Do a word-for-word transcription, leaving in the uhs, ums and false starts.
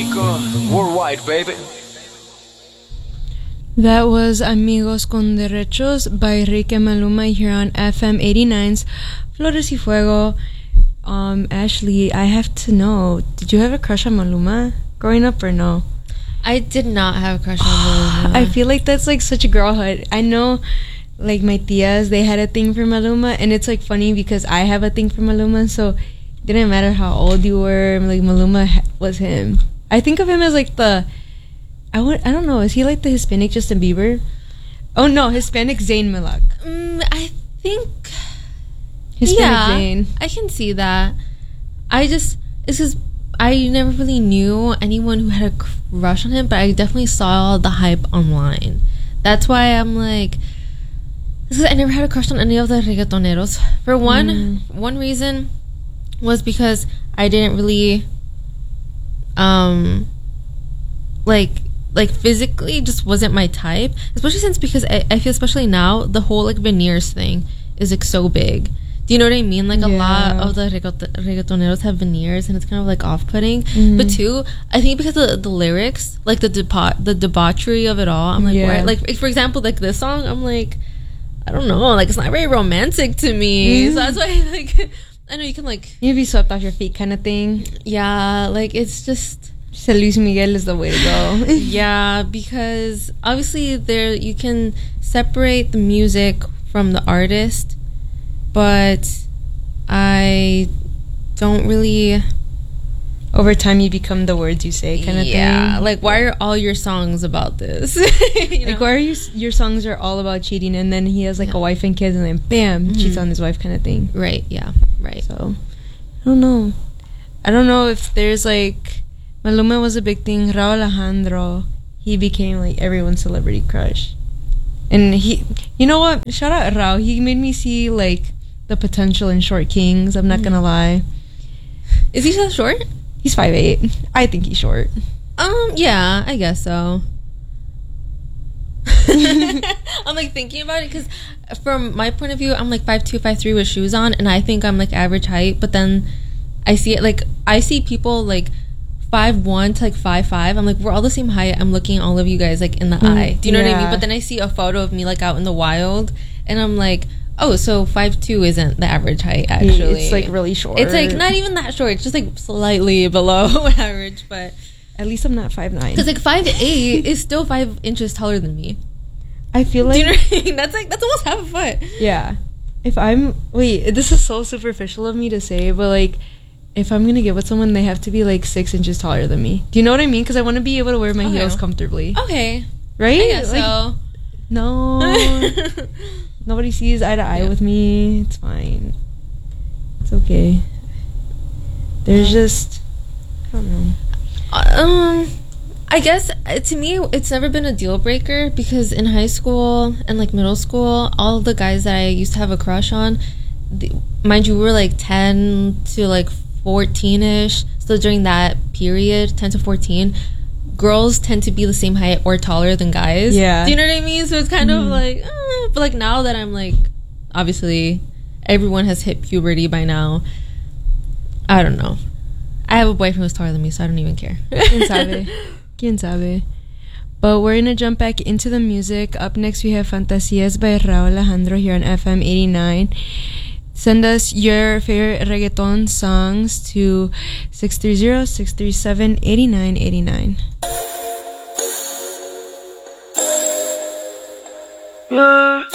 Rico, worldwide, baby. That was Amigos con Derechos by Ricky Maluma here on F M eighty-nine's Flores y Fuego. Um, Ashley, I have to know, did you have a crush on Maluma growing up or no? I did not have a crush on Maluma. I feel like that's like such a girlhood. I know, like my tias, they had a thing for Maluma, and it's like funny because I have a thing for Maluma, so it didn't matter how old you were, like Maluma ha- was him. I think of him as like the, I would, I don't know, is he like the Hispanic Justin Bieber? Oh no, Hispanic Zayn Malik. Mm, I think, Hispanic yeah, Zayn. I can see that. I just, it's just, I never really knew anyone who had a crush on him, but I definitely saw the hype online. That's why I'm like, this is, I never had a crush on any of the reggaetoneros. For one, mm. one reason was because I didn't really, um, like, like physically just wasn't my type. Especially since, because I, I feel, especially now, the whole like veneers thing is like so big. Do you know what I mean? Like, a yeah. lot of the regga- reggaetoneros have veneers, and it's kind of like off-putting. Mm. But two, I think because of the, the lyrics, like the deba- the debauchery of it all, I'm like, yeah. why? Like, for example, like this song, I'm like, I don't know, like it's not very romantic to me. Mm. So that's why, like, I know you can like, you'd be swept off your feet, kind of thing. Yeah, like it's just. So Luis Miguel is the way to go. Yeah, because obviously there you can separate the music from the artist. But I don't really. Over time, you become the words you say, kind of yeah, thing. Yeah, like why are all your songs about this? You know? Like, why are you, your songs are all about cheating, and then he has like yeah. a wife and kids, and then bam, mm-hmm. cheats on his wife, kind of thing. Right. Yeah. Right. So, I don't know. I don't know if there's like, Maluma was a big thing. Rauw Alejandro, he became like everyone's celebrity crush, and he, you know what? Shout out Rauw. He made me see like the potential in Short Kings. I'm not mm. gonna lie. Is he so short? He's five eight. I think he's short. Um, yeah, I guess so. I'm like thinking about it because from my point of view, I'm like five two, five three with shoes on, and I think I'm like average height. But then I see it like I see people like five one to like five five. I'm like, we're all the same height. I'm looking at all of you guys like in the mm, eye. Do you know yeah. what I mean? But then I see a photo of me like out in the wild, and I'm like, oh, so five two isn't the average height, actually. It's like really short. It's like not even that short. It's just like slightly below average, but at least I'm not five nine. Because like five eight is still five inches taller than me. I feel like, do you know what I mean? That's like that's almost half a foot. Yeah. If I'm wait, this is so superficial of me to say, but like, if I'm gonna get with someone, they have to be like six inches taller than me. Do you know what I mean? Because I want to be able to wear my okay. heels comfortably. Okay. Right? I guess like, so. No. Nobody sees eye to eye yeah. with me. It's fine. It's okay. There's just, I don't know. Um, I guess uh, to me, it's never been a deal breaker because in high school and like middle school, all the guys that I used to have a crush on, the, mind you, we were like ten to like fourteen-ish. So during that period, ten to fourteen, girls tend to be the same height or taller than guys. Yeah. Do you know what I mean? So it's kind mm. of like, eh. But like now that I'm like, obviously, everyone has hit puberty by now. I don't know. I have a boyfriend who's taller than me, so I don't even care. Quien sabe? Quien sabe? But we're gonna jump back into the music. Up next, we have Fantasias by Rauw Alejandro here on F M eighty-nine. Send us your favorite reggaeton songs to six three zero, six three seven, eight nine eight nine. Yeah.